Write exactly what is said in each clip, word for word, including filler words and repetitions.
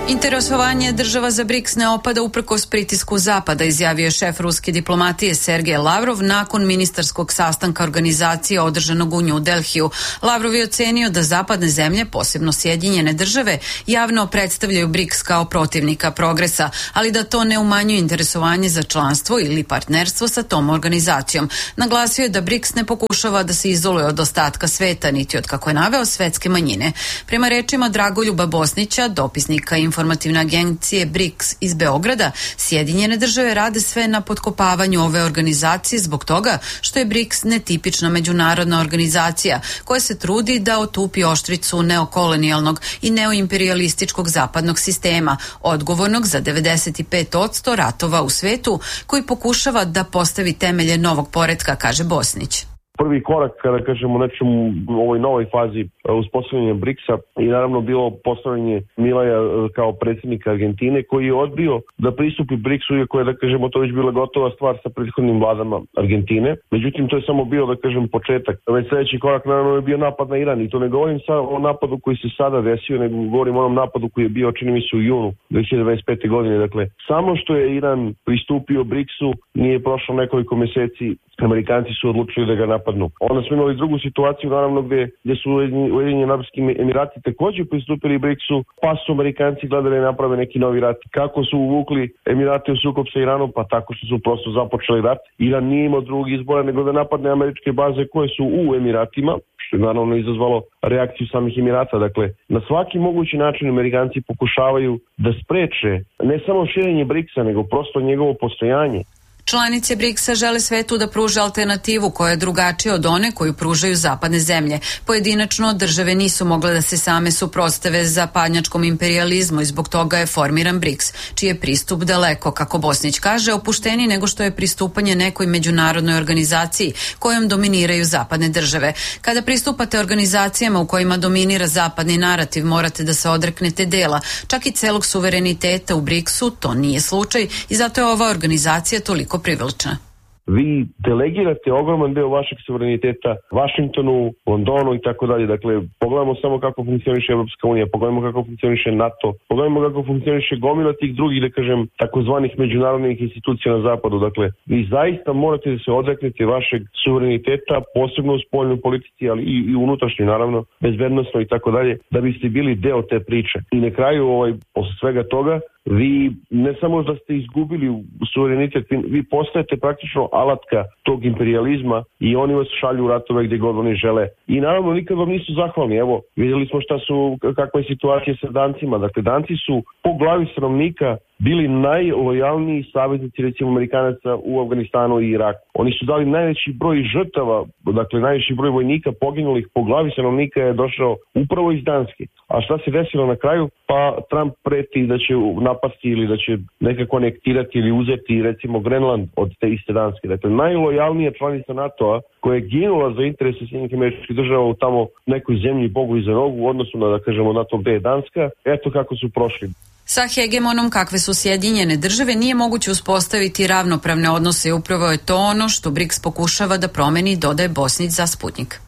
Interesovanje država za BRIKS ne opada uprkos pritisku Zapada, izjavio je šef ruske diplomatije Sergej Lavrov nakon ministarskog sastanka organizacije održanog u New Delhiju. Lavrov je ocenio da zapadne zemlje, posebno Sjedinjene države, javno predstavljaju BRIKS kao protivnika progresa, ali da to ne umanjuje interesovanje za članstvo ili partnerstvo sa tom organizacijom. Naglasio je da BRIKS ne pokušava da se izoluje od ostatka sveta, niti od, kako je naveo, svetske manjine. Prema rečima Dragoljuba Bosnića, dopisnika informativne agencije BRIKS iz Beograda, Sjedinjene države rade sve na potkopavanju ove organizacije zbog toga što je BRIKS netipična međunarodna organizacija koja se trudi da otupi oštricu neokolonijalnog i neoimperialističkog zapadnog sistema, odgovornog za devedeset pet posto ratova u svetu, koji pokušava da postavi temelje novog poretka, kaže Bosnić. Prvi korak, kada kažemo u nečemu u ovoj novoj fazi uspostavljanja BRIKS-a i naravno bilo postavljanje Milaja kao predsjednika Argentine, koji je odbio da pristupi BRIKS-u, iako je, da kažemo, to već bila gotova stvar sa prethodnim vladama Argentine. Međutim, to je samo bio, da kažem, početak. Već sljedeći korak naravno je bio napad na Iran i to ne govorim sad o napadu koji se sada desio, nego govorim o onom napadu koji je bio, čini mi se, u junu dve hiljade dvadeset pete. godine. Dakle, samo što je Iran pristupio BRIKS-u, nije prošlo nekoliko mjeseci, Amerikanci su odlučili da ga napadnu. Onda smo imali drugu situaciju, naravno, gdje, gdje su Ujedinjeni Arapski Emirati također pristupili BRIKS-u, pa su Amerikanci gledali da naprave neki novi rat. Kako su uvukli Emirate u sukob sa Iranom? Pa tako što su prosto započeli rat. Iran nije imao drugog izbora nego da napadne američke baze koje su u Emiratima, što je naravno izazvalo reakciju samih Emirata. Dakle, na svaki mogući način Amerikanci pokušavaju da spreče ne samo širenje BRIKS-a, nego prosto njegovo postojanje. Članice BRIKS-a žele svetu da pruže alternativu koja je drugačija od one koju pružaju zapadne zemlje. Pojedinačno države nisu mogle da se same suprotstave zapadnjačkom imperijalizmu i zbog toga je formiran BRIKS, čiji je pristup daleko, kako Bosnić kaže, opušteniji nego što je pristupanje nekoj međunarodnoj organizaciji kojom dominiraju zapadne države. Kada pristupate organizacijama u kojima dominira zapadni narativ, morate da se odreknete dela, čak i celog suvereniteta. U BRIKS-u to nije slučaj i zato je ova organizacija toliko privlačna. Vi delegirate ogroman deo vašeg suvereniteta Vašingtonu, Londonu i tako dalje. Dakle, pogledamo samo kako funkcioniše Evropska unija, pogledamo kako funkcioniše NATO, pogledamo kako funkcioniše gomila tih drugih, da kažem, takozvanih međunarodnih institucija na zapadu. Dakle, vi zaista morate da se odreknete vašeg suvereniteta, posebno u spoljnoj politici, ali i, i unutrašnjoj, naravno, bezbednosno i tako dalje, da biste bili deo te priče. I na kraju, ovaj, posle svega toga, vi ne samo da ste izgubili suverenitet, vi postajete praktično alatka tog imperijalizma i oni vas šalju u ratove gdje god oni žele. I naravno nikad vam nisu zahvalni. Evo, vidjeli smo šta su, kakva je situacija sa Dancima. Dakle, Danci su po glavi stanovnika bili najlojalniji saveznici, recimo, Amerikanaca u Afganistanu i Iraku. Oni su dali najveći broj žrtava, dakle najveći broj vojnika poginulih po glavi stanovnika je došao upravo iz Danske. A šta se desilo na kraju? Pa Trump preti da će napasti ili da će nekako anektirati ili uzeti, recimo, Grenland od te iste Danske. Dakle, najlojalnija članica NATO-a koja je ginula za interese Sjedinjenih Američkih Država u tamo nekoj zemlji Bogu iza nogu u odnosu na, da kažemo, NATO gde je Danska. Eto kako su prošli. Sa hegemonom kakve su Sjedinjene države nije moguće uspostaviti ravnopravne odnose i upravo je to ono što BRIKS pokušava da promeni, dodaje Bosnić za Sputnik.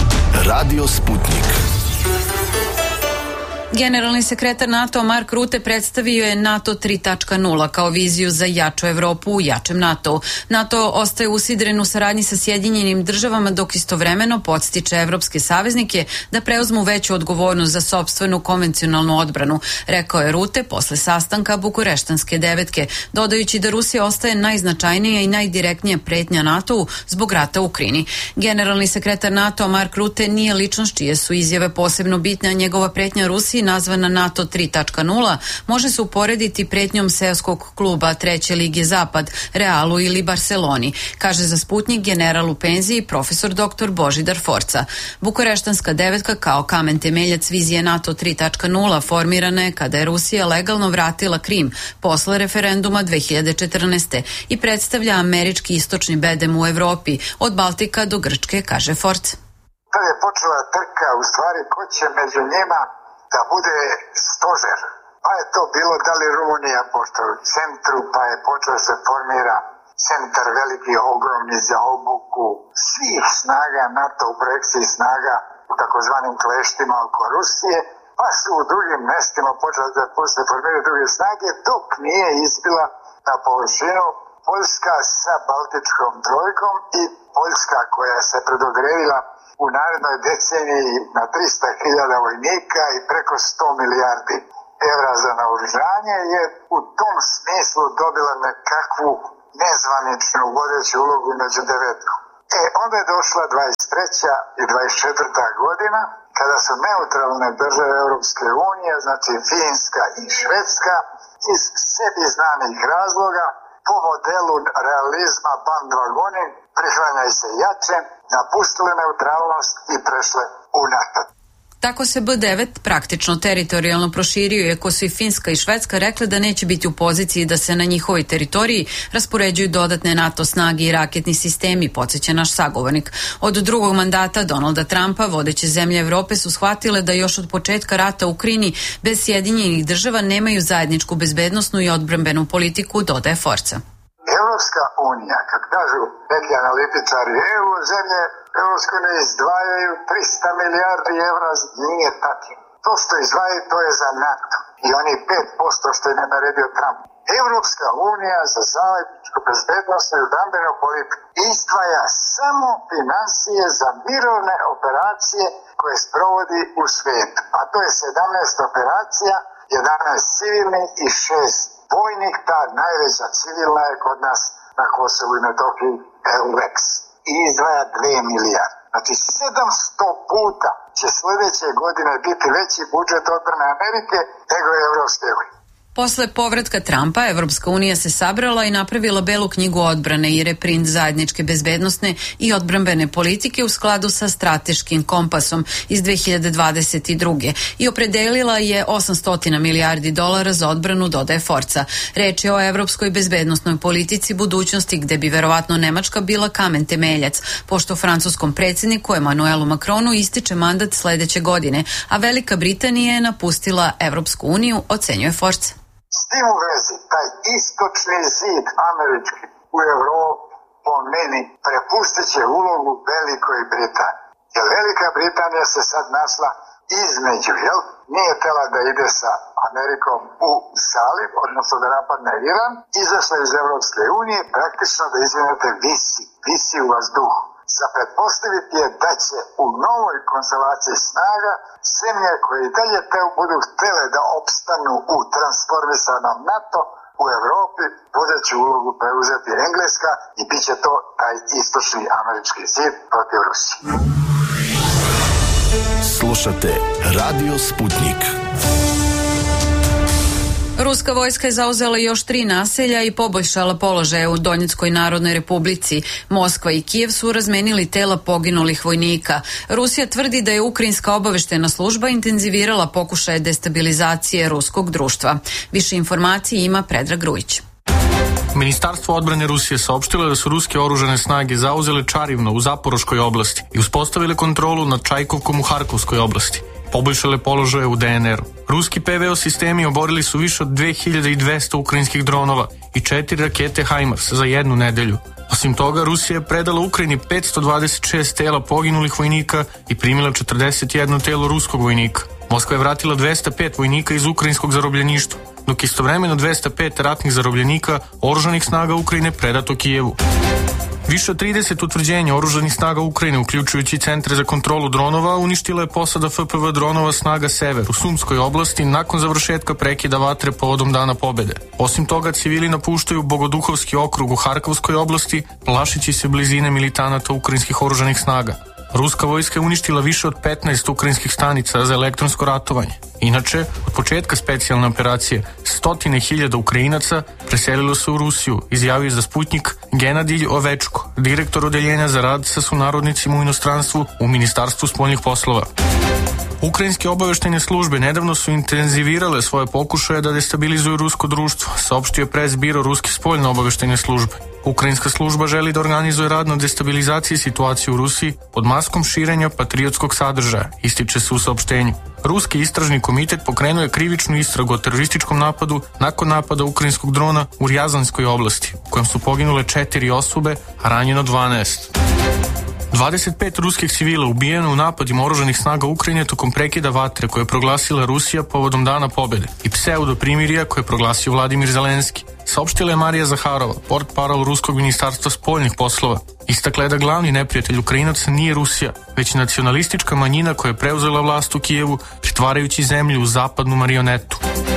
Radio Sputnik. Generalni sekretar NATO Mark Rutte predstavio je NATO tri tačka nula kao viziju za jaču Evropu u jačem NATO-u. NATO ostaje usidren u saradnji sa Sjedinjenim državama dok istovremeno podstiče evropske saveznike da preuzmu veću odgovornost za sopstvenu konvencionalnu odbranu, rekao je Rutte posle sastanka Bukureštanske devetke, dodajući da Rusija ostaje najznačajnija i najdirektnija pretnja NATO-u zbog rata u Ukrajini. Generalni sekretar NATO Mark Rutte nije ličnost čije su izjave posebno bitne, a njegova pretnja Rusiji, nazvana NATO tri tačka nula, može se uporediti pretnjom seoskog kluba treće lige Zapad, Realu ili Barceloni, kaže za Sputnik general u penziji profesor doktor Božidar Forca. Bukureštanska devetka kao kamen temeljac vizije NATO tri tačka nula formirana je kada je Rusija legalno vratila Krim posle referenduma dve hiljade četrnaeste. i predstavlja američki istočni bedem u Evropi, od Baltika do Grčke, kaže Forc. To je počela trka, u stvari, ko će među njima da bude stožer. Pa je to bilo da li Rumunija, pošto u centru, pa je počeo se formira centar veliki, ogromni za obuku svih snaga NATO u projekciji snaga u takozvanim kleštima oko Rusije. pa su u drugim mestima počeli da posle formiraju druge snage, dok nije izbila na površinu Poljska sa Baltičkom trojkom i Poljska koja se predodredila u narednoj deceniji na trista hiljada vojnika i preko sto milijardi evra za naoružanje, je u tom smislu dobila nekakvu nezvaničnu vodeću ulogu među devetkom. E, onda je došla dvadeset treća i dvadeset četvrta godina, kada su neutralne države Europske unije, znači Finska i Švedska, iz sebi znanih razloga, po modelu realizma bandvagoni, prihranjaj se jače, napustile neutralnost i prešle u NATO. Tako se B devet praktično teritorijalno proširio, iako su i Finska i Švedska rekle da neće biti u poziciji da se na njihovoj teritoriji raspoređuju dodatne NATO snage i raketni sistemi, podsjeća naš sagovornik. Od drugog mandata Donalda Trumpa vodeće zemlje Evrope su shvatile da još od početka rata u Ukrajini bez Sjedinjenih država nemaju zajedničku bezbednosnu i odbrambenu politiku, dodaje Forca. Evropska unija, kad kažu neki analitičari, EU zemlje Evropske unije izdvajaju trista milijardi evra, nije tako. To što izdvajaju, to je za NATO. I oni pet posto što je naredio Trump. Evropska unija za zajedničku bezbednosnu i odbrambenu politiku izdvaja samo finansije za mirovne operacije koje sprovodi u svijetu. A to je sedamnaest operacija, jedanaest civilnih i šest vojnih. Ta najveća civilna je kod nas na Kosovu i Metohiji, EULEX. I izdvaja dve milijarde. Znači sedamsto puta će sljedeće godine biti veći budžet odbrane Amerike nego Evropske unije. Posle povratka Trumpa, Evropska unija se sabrala i napravila belu knjigu odbrane i reprint zajedničke bezbednosne i odbrambene politike u skladu sa strateškim kompasom iz dve hiljade dvadeset druge. i opredelila je osamsto milijardi dolara za odbranu, dodaje Forca. Reč je o evropskoj bezbednosnoj politici budućnosti, gde bi verovatno Nemačka bila kamen temeljac, pošto francuskom predsjedniku Emanuelu Macronu ističe mandat sledeće godine, a Velika Britanija je napustila Evropsku uniju, ocenjuje Forca. S tim u vezi, taj istočni zid američki u Evropi po meni prepustit će ulogu Velikoj Britaniji. Jer Velika Britanija se sad našla između, jel? Nije htjela da ide sa Amerikom u zaliv, odnosno da napadne Iran, izašla iz Evropske unije, praktično da izvinete visi, visi u vazduhu. Za pretpostaviti je da će u novoj konstelaciji snaga zemlje koje i dalje te budu htjele da opstanu u transformisanom NATO u Evropi, vodeću ulogu preuzeti Engleska i bit će to taj istočni američki zid protiv Rusije. Slušate Radio Sputnik. Ruska vojska je zauzela još tri naselja i poboljšala položaje u Donjeckoj Narodnoj Republici. Moskva i Kijev su razmenili tela poginulih vojnika. Rusija tvrdi da je ukrajinska obaveštena služba intenzivirala pokušaje destabilizacije ruskog društva. Više informacije ima Predrag Grujić. Ministarstvo odbrane Rusije saopštilo je da su ruske oružane snage zauzele Čarivno u Zaporoškoj oblasti i uspostavile kontrolu nad Čajkovkom u Harkovskoj oblasti. Poboljšale položaje u D N R-u. Ruski P V O sistemi oborili su više od dve hiljade dvesta ukrajinskih dronova i četiri rakete HIMARS za jednu nedelju. Osim toga, Rusija je predala Ukrajini petsto dvadeset šest tela poginulih vojnika i primila četrdeset jedno telo ruskog vojnika. Moskva je vratila dvesta pet vojnika iz ukrajinskog zarobljeništva, dok istovremeno dvesta pet ratnih zarobljenika oružanih snaga Ukrajine predato Kijevu. Više od trideset utvrđenja oružanih snaga Ukrajine, uključujući centre za kontrolu dronova, uništila je posada F P V dronova snaga Sever u Sumskoj oblasti nakon završetka prekida vatre povodom Dana pobede. Osim toga, civili napuštaju Bogoduhovski okrug u Harkovskoj oblasti, plašići se blizine militanata ukrajinskih oružanih snaga. Ruska vojska je uništila više od petnaest ukrajinskih stanica za elektronsko ratovanje. Inače, od početka specijalne operacije, stotine hiljada Ukrajinaca preselilo se u Rusiju, izjavio za Sputnik Genadij Ovečko, direktor odeljenja za rad sa sunarodnicima u inostranstvu u Ministarstvu spoljnih poslova. Ukrajinske obaveštene službe nedavno su intenzivirale svoje pokušaje da destabilizuju rusko društvo, saopštio je pres biro Ruske spoljne obaveštene službe. Ukrajinska služba želi da organizuje rad na destabilizaciji situacije u Rusiji pod maskom širenja patriotskog sadržaja, ističe se u saopštenju. Ruski istražni komitet pokrenuo je krivičnu istragu o terorističkom napadu nakon napada ukrajinskog drona u Rjazanskoj oblasti, u kojem su poginule četiri osobe, a ranjeno dvanaest. dvadeset pet ruskih civila ubijeno u napadima oružanih snaga Ukrajine tokom prekida vatre koje je proglasila Rusija povodom Dana pobede i pseudo primirija koje je proglasio Vladimir Zelenski, saopštila je Marija Zaharova, portparol Ruskog ministarstva spoljnih poslova. Istakla je da glavni neprijatelj Ukrajinaca nije Rusija, već nacionalistička manjina koja je preuzela vlast u Kijevu, pretvarajući zemlju u zapadnu marionetu.